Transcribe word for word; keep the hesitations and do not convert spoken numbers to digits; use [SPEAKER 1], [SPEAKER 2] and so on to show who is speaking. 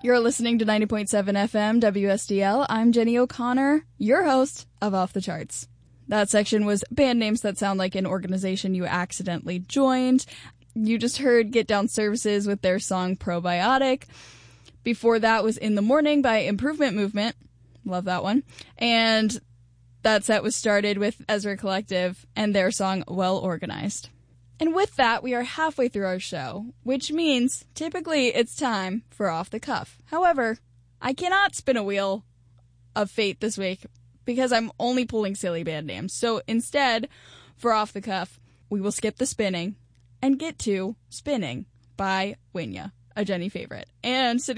[SPEAKER 1] You're listening to ninety point seven F M W S D L. I'm Jenny O'Connor, your host of Off the Charts. That section was band names that sound like an organization you accidentally joined. You just heard Get Down Services with their song Probiotic. Before that was In the Morning by Improvement Movement. Love that one. And that set was started with Ezra Collective and their song Well Organized. And with that, we are halfway through our show, which means typically it's time for Off the Cuff. However, I cannot spin a wheel of fate this week because I'm only pulling silly band names. So instead, for Off the Cuff, we will skip the spinning and get to Spinning by Winya, a Jenny favorite. And sitting